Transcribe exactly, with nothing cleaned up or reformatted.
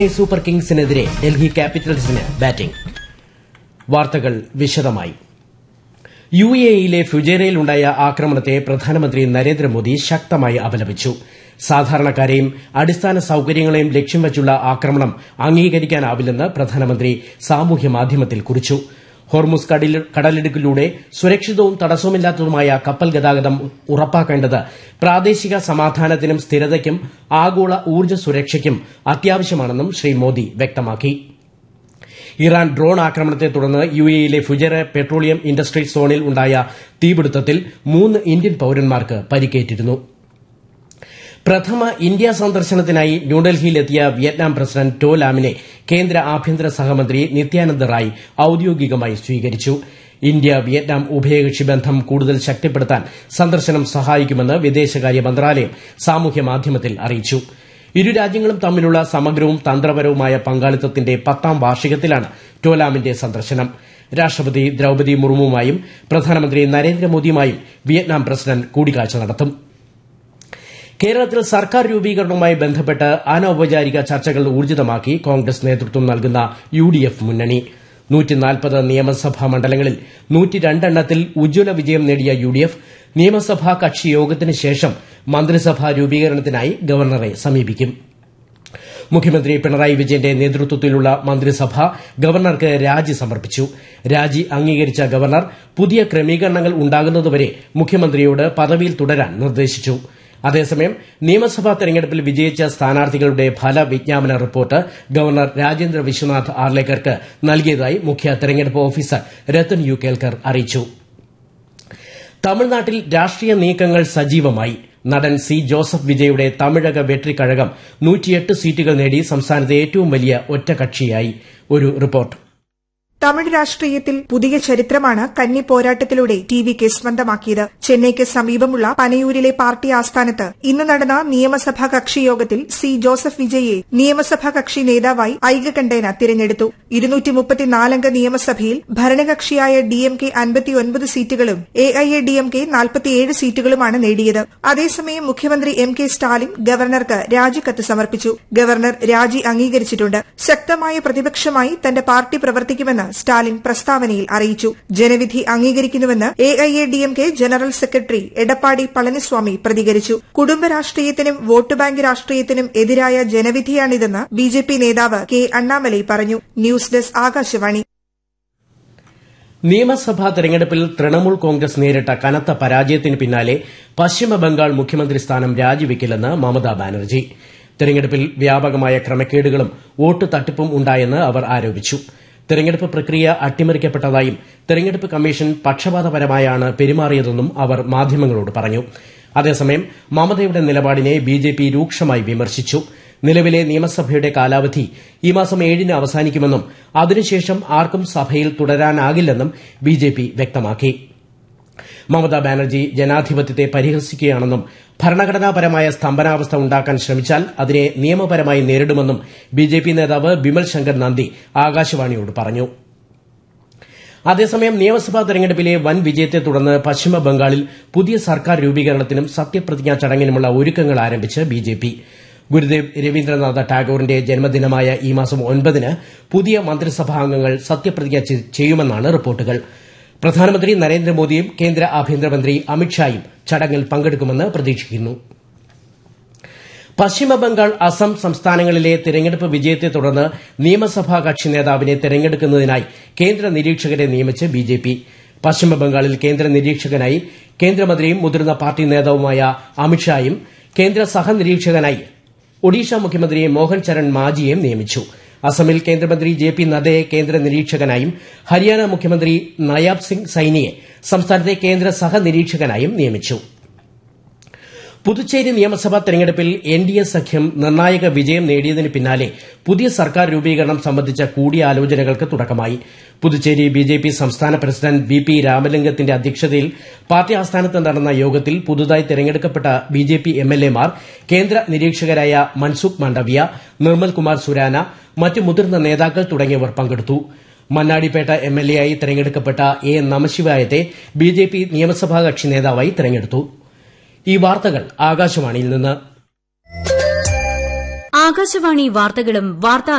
Super കിങ്സിനെതിരെ Delhi ക്യാപിറ്റൽസിന് batting. വാർത്തകൾ വിശദമായി. U A ഇയിലെ ഫുജൈറയിലുണ്ടായ ആക്രമണത്തെ പ്രധാനമന്ത്രി നരേന്ദ്രമോദി ശക്തമായി അപലപിച്ചു. സാധാരണക്കാരെയും അടിസ്ഥാന സൌകര്യങ്ങളെയും ലക്ഷ്യം വച്ചുള്ള ആക്രമണം അംഗീകരിക്കാനാവില്ലെന്ന് പ്രധാനമന്ത്രി സാമൂഹ്യമാധ്യമത്തിൽ കുറിച്ചു. ഹോർമുസ് കടലിടുക്കിലൂടെ സുരക്ഷിതവും തടസ്സമില്ലാത്തതുമായ കപ്പൽ ഗതാഗതം ഉറപ്പാക്കേണ്ടത് പ്രാദേശിക സമാധാനത്തിനും സ്ഥിരതയ്ക്കും ആഗോള ഊർജ്ജ സുരക്ഷയ്ക്കും അത്യാവശ്യമാണെന്നും ശ്രീ മോദി വ്യക്തമാക്കി. ഇറാൻ ഡ്രോൺ ആക്രമണത്തെ തുടർന്ന് യു എ യിലെ ഫുജൈറ പെട്രോളിയം ഇൻഡസ്ട്രി സോണിൽ ഉണ്ടായ തീപിടുത്തത്തിൽ മൂന്ന് ഇന്ത്യൻ പൌരന്മാർക്ക് പരിക്കേറ്റിരുന്നു. പ്രഥമ ഇന്ത്യ സന്ദർശനത്തിനായി ന്യൂഡൽഹിയിലെത്തിയ വിയറ്റ്നാം പ്രസിഡന്റ് ടോ ലാമിനെ കേന്ദ്ര ആഭ്യന്തര സഹമന്ത്രി നിത്യാനന്ദ റായ് ഔദ്യോഗികമായി സ്വീകരിച്ചു. ഇന്ത്യ വിയറ്റ്നാം ഉഭയകക്ഷി ബന്ധം കൂടുതൽ ശക്തിപ്പെടുത്താൻ സന്ദർശനം സഹായിക്കുമെന്ന് വിദേശകാര്യ മന്ത്രാലയം സാമൂഹ്യമാധ്യമത്തിൽ അറിയിച്ചു. ഇരു രാജ്യങ്ങളും തമ്മിലുള്ള സമഗ്രവും തന്ത്രപരവുമായ പങ്കാളിത്തത്തിന്റെ പത്താം വാർഷികത്തിലാണ് ടോലാമിന്റെ സന്ദർശനം. രാഷ്ട്രപതി ദ്രൌപദി മുർമുവുമായും പ്രധാനമന്ത്രി നരേന്ദ്രമോദിയുമായും വിയറ്റ്നാം പ്രസിഡന്റ് കൂടിക്കാഴ്ച നടത്തും. കേരളത്തിൽ സർക്കാർ രൂപീകരണവുമായി ബന്ധപ്പെട്ട് അനൌപചാരിക ചർച്ചകൾ ഊർജ്ജിതമാക്കി കോൺഗ്രസ് നേതൃത്വം നൽകുന്ന യു ഡി എഫ് മുന്നണി. നൂറ്റിനാൽപ്പത് നിയമസഭാ മണ്ഡലങ്ങളിൽ നൂറ്റിരണ്ടെണ്ണത്തിൽ ഉജ്ജ്വല വിജയം നേടിയ യു ഡി എഫ് നിയമസഭാ കക്ഷി യോഗത്തിന് ശേഷം മന്ത്രിസഭാ രൂപീകരണത്തിനായി ഗവർണറെ സമീപിക്കും. മുഖ്യമന്ത്രി പിണറായി വിജയന്റെ നേതൃത്വത്തിലുള്ള മന്ത്രിസഭ ഗവർണർക്ക് രാജി സമർപ്പിച്ചു. രാജി അംഗീകരിച്ച ഗവർണർ പുതിയ ക്രമീകരണങ്ങൾ ഉണ്ടാകുന്നതുവരെ മുഖ്യമന്ത്രിയോട് പദവിയിൽ തുടരാൻ നിർദ്ദേശിച്ചു. അതേസമയം നിയമസഭാ തെരഞ്ഞെടുപ്പിൽ വിജയിച്ച സ്ഥാനാർത്ഥികളുടെ ഫലവിജ്ഞാപന റിപ്പോർട്ട് ഗവർണർ രാജേന്ദ്ര വിശ്വനാഥ് ആർലേക്കർക്ക് നൽകിയതായി മുഖ്യ തെരഞ്ഞെടുപ്പ് ഓഫീസർ രത്തൻ യു കേൽക്കർ അറിയിച്ചു. തമിഴ്നാട്ടിൽ രാഷ്ട്രീയ നീക്കങ്ങൾ സജീവമായി. നടൻ സി ജോസഫ് വിജയുടെ തമിഴക വെട്രിക്കഴകം നൂറ്റിയെട്ട് സീറ്റുകൾ നേടി സംസ്ഥാനത്തെ ഏറ്റവും വലിയ ഒറ്റകക്ഷിയായി. ഒരു റിപ്പോർട്ട്. തമിഴ് രാഷ്ട്രീയത്തിൽ പുതിയ ചരിത്രമാണ് കന്നി പോരാട്ടത്തിലൂടെ ടി വി കെ സ്വന്തമാക്കിയത്. ചെന്നൈക്ക് സമീപമുള്ള പനയൂരിലെ പാർട്ടി ആസ്ഥാനത്ത് ഇന്ന് നടന്ന നിയമസഭാ കക്ഷി യോഗത്തിൽ സി ജോസഫ് വിജയെ നിയമസഭാ കക്ഷി നേതാവായി ഐകകണ്ഠേന തിരഞ്ഞെടുത്തു. ഇരുന്നൂറ്റി മുപ്പത്തിനാലംഗ നിയമസഭയിൽ ഭരണകക്ഷിയായ ഡി എം കെ അൻപത്തിയൊൻപത് സീറ്റുകളും A I A D M K നാൽപ്പത്തിയേഴ് സീറ്റുകളുമാണ് നേടിയത്. അതേസമയം മുഖ്യമന്ത്രി എം കെ സ്റ്റാലിൻ ഗവർണർക്ക് രാജിക്കത്ത് സമർപ്പിച്ചു. ഗവർണർ രാജി അംഗീകരിച്ചിട്ടുണ്ട്. ശക്തമായ പ്രതിപക്ഷമായി തന്റെ പാർട്ടി പ്രവർത്തിക്കുമെന്ന് സ്റ്റാലിൻ പ്രസ്താവനയിൽ അറിയിച്ചു. ജനവിധി അംഗീകരിക്കുന്നുവെന്ന് A I A D M K general secretary Edappadi Palaniswami പ്രതികരിച്ചു. കുടുംബ രാഷ്ട്രീയത്തിനും വോട്ട് ബാങ്ക് രാഷ്ട്രീയത്തിനും എതിരായ ജനവിധിയാണിതെന്ന് ബി ജെ പി നേതാവ് കെ അണ്ണാമലൈ പറഞ്ഞു. News desk Akashvani. നിയമസഭാ തെരഞ്ഞെടുപ്പിൽ തൃണമൂൽ കോൺഗ്രസ് നേരിട്ട കനത്ത പരാജയത്തിന് പിന്നാലെ പശ്ചിമബംഗാൾ മുഖ്യമന്ത്രി സ്ഥാനം രാജിവെക്കില്ലെന്ന് മമതാ ബാനർജി. തെരഞ്ഞെടുപ്പിൽ വ്യാപകമായ ക്രമക്കേടുകളും വോട്ട് തട്ടിപ്പും ഉണ്ടായെന്ന് അവർ ആരോപിച്ചു. തെരഞ്ഞെടുപ്പ് പ്രക്രിയ അട്ടിമറിക്കപ്പെട്ടതായും തെരഞ്ഞെടുപ്പ് കമ്മീഷൻ പക്ഷപാതപരമായാണ് പെരുമാറിയതെന്നും അവർ മാധ്യമങ്ങളോട് പറഞ്ഞു. അതേസമയം മമതയുടെ നിലപാടിനെ ബി ജെ പി രൂക്ഷമായി വിമർശിച്ചു. നിലവിലെ നിയമസഭയുടെ കാലാവധി ഈ മാസം ഏഴിന് അവസാനിക്കുമെന്നും അതിനുശേഷം ആർക്കും സഭയിൽ തുടരാനാകില്ലെന്നും ബി ജെ പി വ്യക്തമാക്കി. മമതാ ബാനർജി ജനാധിപത്യത്തെ പരിഹസിക്കുകയാണെന്നും ഭരണഘടനാപരമായ സ്തംഭനാവസ്ഥ ഉണ്ടാക്കാൻ ശ്രമിച്ചാൽ അതിനെ നിയമപരമായി നേരിടുമെന്നും ബി ജെ പി നേതാവ് ബിമൽ ശങ്കർ നന്ദി ആകാശവാണിയോട് പറഞ്ഞു. അതേസമയം നിയമസഭാ തെരഞ്ഞെടുപ്പിലെ വൻ വിജയത്തെ തുടർന്ന് പശ്ചിമബംഗാളിൽ പുതിയ സർക്കാർ രൂപീകരണത്തിനും സത്യപ്രതിജ്ഞാ ചടങ്ങിനുമുള്ള ഒരുക്കങ്ങൾ ആരംഭിച്ച് B J P. Gurudev Rabindranath ടാഗോറിന്റെ ജന്മദിനമായ ഈ മാസം ഒൻപതിന് പുതിയ മന്ത്രിസഭാംഗങ്ങൾ സത്യപ്രതിജ്ഞ ചെയ്യുമെന്നാണ് റിപ്പോർട്ടുകൾ. പ്രധാനമന്ത്രി നരേന്ദ്രമോദിയും കേന്ദ്ര ആഭ്യന്തരമന്ത്രി അമിത്ഷായും ചടങ്ങിൽ പങ്കെടുക്കുമെന്ന് പ്രതീക്ഷിക്കുന്നു. പശ്ചിമബംഗാൾ, അസം സംസ്ഥാനങ്ങളിലെ തെരഞ്ഞെടുപ്പ് വിജയത്തെ തുടർന്ന് നിയമസഭാ കക്ഷി നേതാവിനെ തെരഞ്ഞെടുക്കുന്നതിനായി കേന്ദ്ര നിരീക്ഷകരെ നിയമിച്ച് ബി ജെ പി. പശ്ചിമബംഗാളിൽ കേന്ദ്ര നിരീക്ഷകനായി കേന്ദ്രമന്ത്രിയും മുതിർന്ന പാർട്ടി നേതാവുമായ അമിത്ഷായും കേന്ദ്ര സഹനിരീക്ഷകനായി ഒഡീഷ മുഖ്യമന്ത്രി മോഹൻ ചരൺ മാജിയെയും നിയമിച്ചു. അസമിൽ കേന്ദ്രമന്ത്രി ജെ പി നദ്ദയെ കേന്ദ്ര നിരീക്ഷകനായും ഹരിയാന മുഖ്യമന്ത്രി നയാബ് സിംഗ് സൈനിയെ സംസ്ഥാനത്തെ കേന്ദ്ര സഹനിരീക്ഷകനായും നിയമിച്ചു. പുതുച്ചേരി നിയമസഭാ തെരഞ്ഞെടുപ്പിൽ എൻ ഡി എ സഖ്യം നിർണായക വിജയം നേടിയതിന് പിന്നാലെ പുതിയ സർക്കാർ രൂപീകരണം സംബന്ധിച്ച കൂടിയാലോചനകൾക്ക് തുടക്കമായി. പുതുച്ചേരി ബി ജെ പി സംസ്ഥാന പ്രസിഡന്റ് വി പി രാമലിംഗത്തിന്റെ അധ്യക്ഷതയിൽ പാർട്ടി ആസ്ഥാനത്ത് നടന്ന യോഗത്തിൽ പുതുതായി തെരഞ്ഞെടുക്കപ്പെട്ട B J P M L എമാർ, കേന്ദ്ര നിരീക്ഷകരായ മൻസുഖ് മാണ്ഡവ്യ, നിർമ്മൽ കുമാർ സുരാന, മറ്റ് മുതിർന്ന നേതാക്കൾ തുടങ്ങിയവർ പങ്കെടുത്തു. മണ്ണാടിപ്പേട്ട എം എൽ എ ആയി തെരഞ്ഞെടുക്കപ്പെട്ട എ നമശിവായത്തെ ബി ജെ പി നിയമസഭാ കക്ഷി നേതാവായി തെരഞ്ഞെടുത്തു. ഈ വാർത്തകൾ ആകാശവാണിയിൽ നിന്ന്. ആകാശവാണി വാർത്തകളും വാർത്താ